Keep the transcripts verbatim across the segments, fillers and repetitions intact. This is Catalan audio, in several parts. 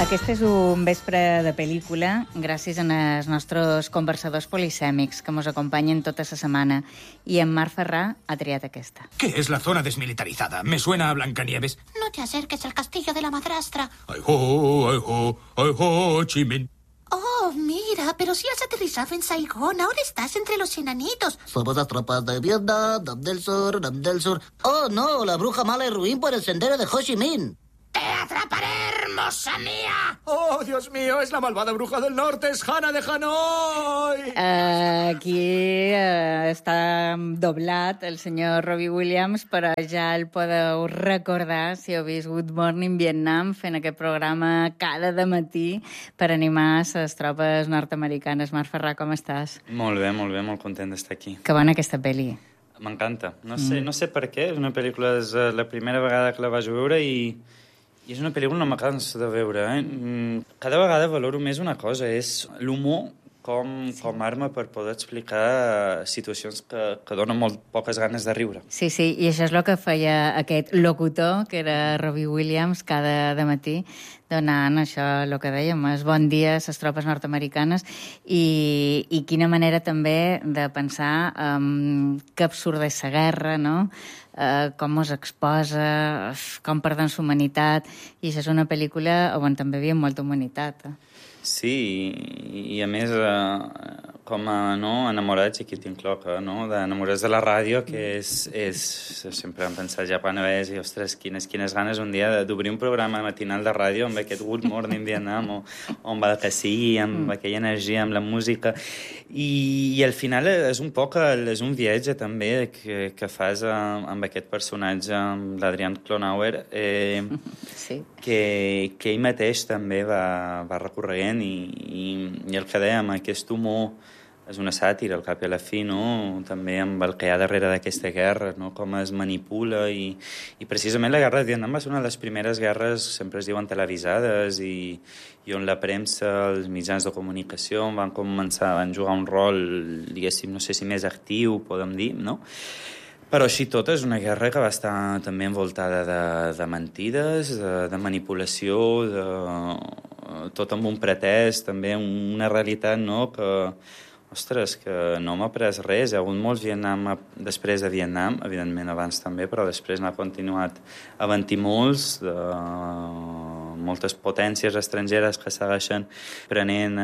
Aquest és un vespre de pel·lícula gràcies als nostres conversadors polisèmics que ens acompanyen tota la setmana. I en Marc Ferrà ha triat aquesta. ¿Qué es la zona desmilitarizada? Me suena a Blancanieves. No te acerques al castillo de la madrastra. ¡Ay, ho, ay, ho, ay, ho, Chi Minh! Oh, mira, pero si has aterrizado en Saigón, ahora estás entre los enanitos. Somos las tropas de Vietnam, Nam del Sur, Nam del Sur. Oh, no, la bruja mala y ruin por el sendero de Ho Chi Minh. ¡Te atraparé, hermosa mía! ¡Oh, Dios mío! Es la malvada bruja del norte, es Hannah de Hanoi. Uh, aquí uh, està doblat el senyor Robbie Williams, però ja el podeu recordar si heu vist Good Morning Vietnam fent aquest programa cada dematí per animar les tropes nord-americanes. Marc Ferrà, com estàs? Molt bé, molt bé, molt content d'estar aquí. Que bona aquesta pel·li. M'encanta. No sé, mm. no sé per què, és una pel·lícula, és la primera vegada que la vaig veure i... I és una pel·lícula que no me canso de veure. Eh? Cada vegada valoro més una cosa, és l'humor com, sí. com arma per poder explicar situacions que, que donen molt poques ganes de riure. Sí, sí, i això és el que feia aquest locutor, que era Robbie Williams, cada dematí, donant això, el que dèiem, és bon dia a les tropes nord-americanes i, i quina manera també de pensar um, que absurda és la guerra, no?, Uh, com es exposa, com perden la humanitat, i això és una pel·lícula on també hi havia molta humanitat. Eh? Sí, i, i a més, uh, com a no, enamorats, i aquí t'incloc, no? d'enamorats de la ràdio, que és, és sempre hem pensat ja quan veus, i ostres, quines, quines ganes un dia d'obrir un programa matinal de ràdio amb aquest Good Morning Vietnam, o, o amb el que sigui, amb mm. aquella energia, amb la música, i, i al final és un poc, és un viatge també que, que fas amb aquest personatge, amb l'Adrián Cronauer, eh, sí. que, que ell mateix també va, va recorrent, i, i, i el que dèiem, aquest humor és una sàtira, al cap i a la fi, no? També amb el que hi ha darrere d'aquesta guerra, no? Com es manipula, i, i precisament la guerra de Vietnam va ser una de les primeres guerres, sempre es diuen televisades, i, i on la premsa, els mitjans de comunicació van començar, van jugar un rol, diguéssim, no sé si més actiu, podem dir, no? Però així tot és una guerra que va estar també envoltada de, de mentides, de, de manipulació, de, tot amb un pretès, també una realitat, no?, que ostres, que no m'ha après res. Hi ha hagut molts Vietnam després de Vietnam, evidentment abans també, però després n'ha continuat havent-hi molts, de moltes potències estrangeres que segueixen prenent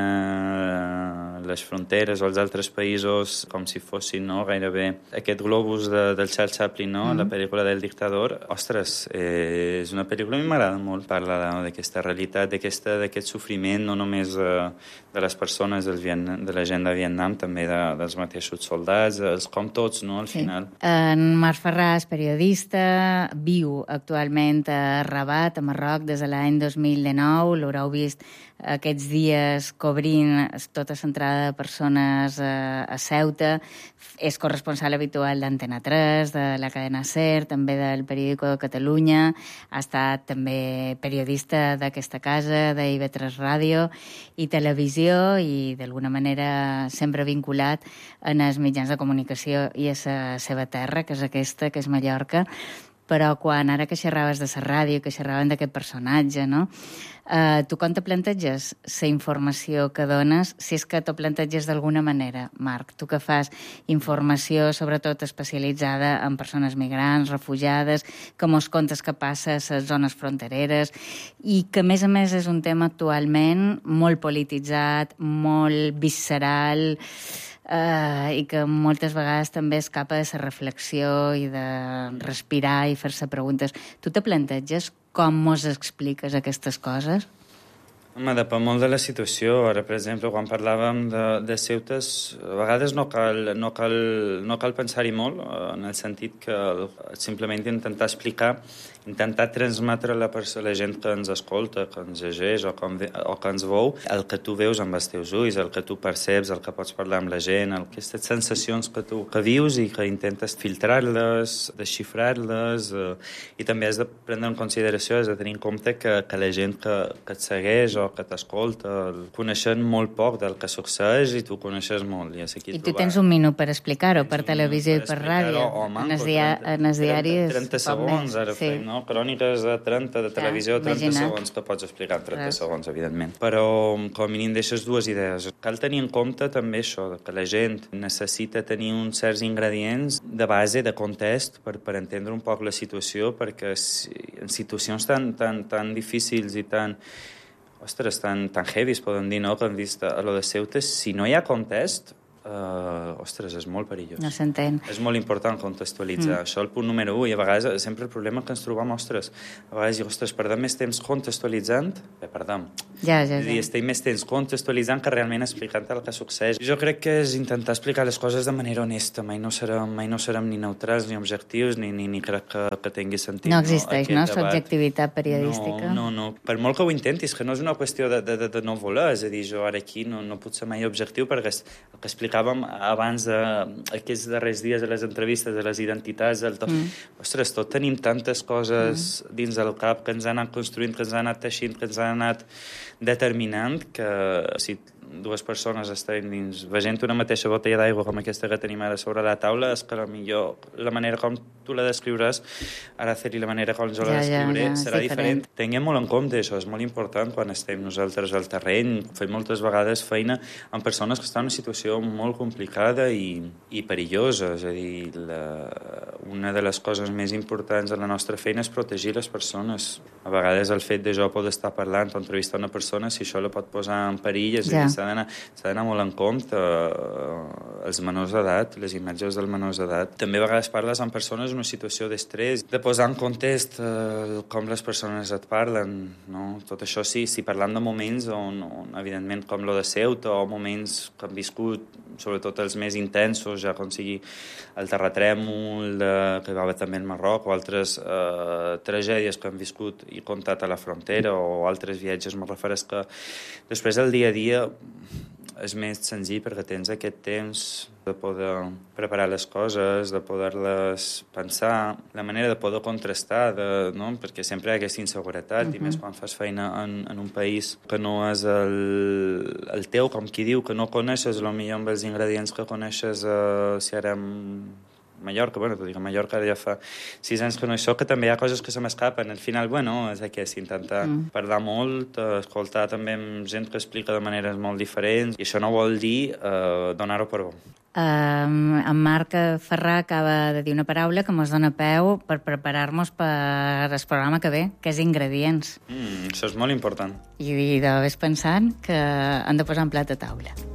eh, les fronteres o els altres països com si fossin, no?, gairebé aquest globus de, del Charles Chaplin, no?, mm-hmm. la pel·lícula del dictador. Ostres, eh, és una pel·lícula que m'agrada molt, parla d'aquesta realitat, d'aquest sofriment, no només de, de les persones del Vietnam, de la gent de Vietnam, també de, dels mateixos soldats, els com tots, no?, al sí. final. En Marc Ferrà és periodista, viu actualment a Rabat, a Marroc, des de l'any dos mil dinou. L'haureu vist aquests dies cobrint tota l'entrada de persones a, a Ceuta. És corresponsal habitual d'Antena tres, de la cadena SER, també del Periódico de Catalunya. Ha estat també periodista d'aquesta casa, d'I V tres Ràdio i Televisió, i d'alguna manera sempre vinculat en els mitjans de comunicació i a la seva terra, que és aquesta, que és Mallorca. Però quan ara que xerraves de la ràdio, que xerraven d'aquest personatge, no? Uh, tu com te planteges la informació que dones, si és que t'ho planteges d'alguna manera, Marc? Tu que fas informació sobretot especialitzada en persones migrants, refugiades, que mos contes que passa a les zones frontereres, i que a més a més és un tema actualment molt polititzat, molt visceral, Uh, i que moltes vegades també escapa de la reflexió i de respirar i fer-se preguntes. Tu te planteges com mos expliques aquestes coses? Home, depèn molt de la situació. Ara, per exemple, quan parlàvem de, de Ceutes, a vegades no cal, no cal, no cal pensar-hi molt, en el sentit que simplement intentar explicar, intentar transmetre a la, la gent que ens escolta, que ens llegeix o, com, o que ens veu, el que tu veus amb els teus ulls, el que tu perceps, el que pots parlar amb la gent, el, aquestes sensacions que tu que vius i que intentes filtrar-les, desxifrar-les, eh, i també has de prendre en consideració, has de tenir en compte que, que la gent que, que et segueix o jo, que t'escolta, coneixent molt poc del que succeeix i tu coneixes molt. I, I tu tens un minut per explicar-ho, per televisió i per ràdio. Home, en els, dia, en els diaris... trenta segons, ara sí. fem, no? Cròniques de trenta, de televisió, ja, trenta imagina't. Segons, que pots explicar en trenta Res. Segons, evidentment. Però, com a mínim, deixes dues idees. Cal tenir en compte també això, que la gent necessita tenir uns certs ingredients de base, de context, per, per entendre un poc la situació, perquè si, en situacions tan, tan, tan difícils i tan... Ostres, tan, tan heavy, podem dir, no?, que hem vist a lo de Ceuta, si no hi ha context, Uh, ostres, és molt perillós. No s'entén. És molt important contextualitzar. Mm. Això el punt número u, i a vegades sempre el problema que ens trobem, ostres, a vegades dic, ostres, perdem més temps contextualitzant, bé, perdem. Ja, ja, ja. I estem més temps contextualitzant que realment explicant el que succeeix. Jo crec que és intentar explicar les coses de manera honesta. Mai no serem, mai no serem ni neutrals, ni objectius, ni, ni, ni crec que, que tingui sentit. No existeix, no? Subjectivitat periodística. No, no, no. Per molt que ho intentis, que no és una qüestió de, de, de, de no voler, és a dir, jo ara aquí no, no puc ser mai objectiu perquè el que explica abans d'aquests darrers dies de les entrevistes, de les identitats, del tot. Mm. Ostres, tot tenim tantes coses mm. dins del cap que ens han anat construint, que ens han anat teixint, que ens han anat determinant, que si dues persones estem dins veient una mateixa botella d'aigua com aquesta que tenim ara sobre la taula, és que millor la manera com tu la descriuràs, Araceli, la manera com jo la ja, descriuré, ja, ja, serà diferent. diferent. Tinguem molt en compte això, és molt important quan estem nosaltres al terreny, fem moltes vegades feina amb persones que estan en una situació molt complicada i, i perillosa, és a dir, la, una de les coses més importants de la nostra feina és protegir les persones. A vegades el fet de jo poder estar parlant o entrevistar una persona, si això la pot posar en perill, és a dir, s'ha d'anar, s'ha d'anar molt en compte eh, els menors d'edat, les imatges dels menors d'edat. També a vegades parles amb persones en una situació d'estrès, de posar en context eh, com les persones et parlen, no? Tot això sí, si parlant de moments on, on evidentment, com lo de Ceuta, o moments que han viscut, sobretot els més intensos, ja com sigui el terratrèmol de, que va haver també al Marroc, o altres eh, tragèdies que han viscut i comptat a la frontera, o altres viatges, me refereix que després el dia a dia és més senzill perquè tens aquest temps de poder preparar les coses, de poder-les pensar, la manera de poder contrastar, de, no? Perquè sempre hi ha aquesta inseguretat, uh-huh. i més quan fas feina en, en un país que no és el, el teu, com qui diu, que no coneixes, potser amb els ingredients que coneixes, eh, si ara Mallorca, bueno, t'ho dic, a Mallorca ja fa sis anys que no hi soc, que també hi ha coses que se m'escapen. Al final, bueno, és aquí, s'intenta mm. parlar molt, escoltar també amb gent que explica de maneres molt diferents, i això no vol dir eh, donar-ho per bo. Um, en Marc Ferrà acaba de dir una paraula que ens dona peu per preparar-nos per el programa que ve, que és ingredients. Mm, això és molt important. I de vés pensant que han de posar en plat a taula.